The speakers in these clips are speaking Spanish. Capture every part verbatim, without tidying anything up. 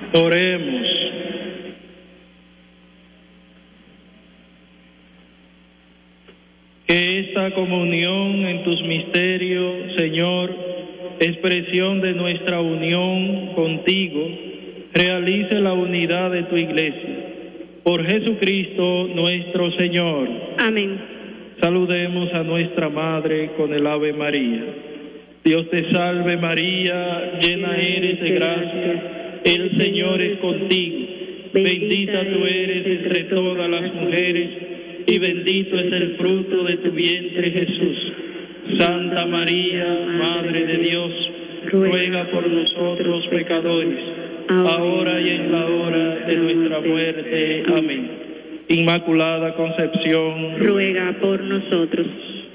Oremos. Que esta comunión en tus misterios, Señor, expresión de nuestra unión contigo, realice la unidad de tu Iglesia. Por Jesucristo nuestro Señor. Amén. Saludemos a nuestra Madre con el Ave María. Dios te salve María, llena eres de gracia, el Señor es contigo. Bendita tú eres entre todas las mujeres, y bendito es el fruto de tu vientre, Jesús. Santa María, Madre de Dios, ruega por nosotros pecadores, ahora y en la hora de nuestra muerte. Amén. Inmaculada Concepción, ruega por nosotros.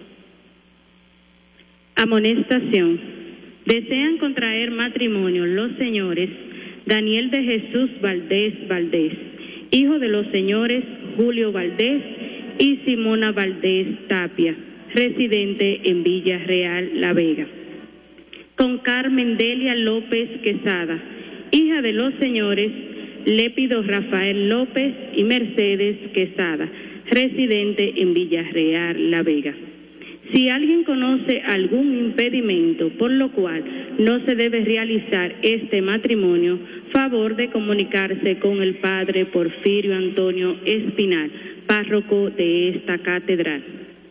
Amonestación. Desean contraer matrimonio los señores Daniel de Jesús Valdés Valdés, hijo de los señores Julio Valdés y Simona Valdés Tapia, residente en Villa Real, La Vega. Con Carmen Delia López Quesada, hija de los señores Lépido Rafael López y Mercedes Quesada, residente en Villa Real, La Vega. Si alguien conoce algún impedimento por lo cual no se debe realizar este matrimonio, favor de comunicarse con el padre Porfirio Antonio Espinal, párroco de esta catedral.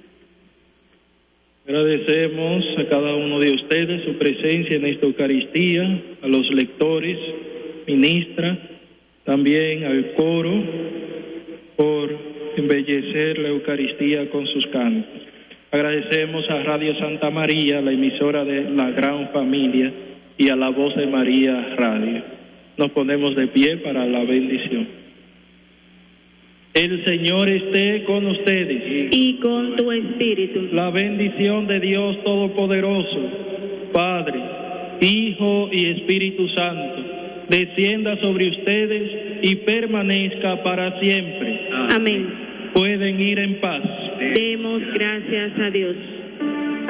Agradecemos a cada uno de ustedes su presencia en esta Eucaristía, a los lectores, ministra, también al coro, por embellecer la Eucaristía con sus cantos. Agradecemos a Radio Santa María, la emisora de la gran familia, y a la Voz de María Radio. Nos ponemos de pie para la bendición. El Señor esté con ustedes. Y con tu espíritu. La bendición de Dios Todopoderoso, Padre, Hijo y Espíritu Santo, descienda sobre ustedes y permanezca para siempre. Amén. Pueden ir en paz. Demos gracias a Dios.